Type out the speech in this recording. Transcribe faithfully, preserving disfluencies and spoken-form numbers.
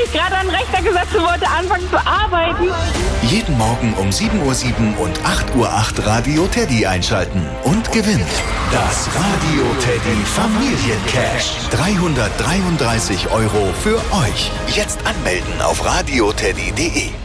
mich gerade an den Rechner gesetzt und wollte anfangen zu arbeiten. Jeden Morgen um sieben Uhr sieben und acht Uhr acht Radio Teddy einschalten und gewinnt das Radio Teddy Familiencash. dreihundertdreiunddreißig Euro für euch. Jetzt anmelden auf radioteddy punkt de.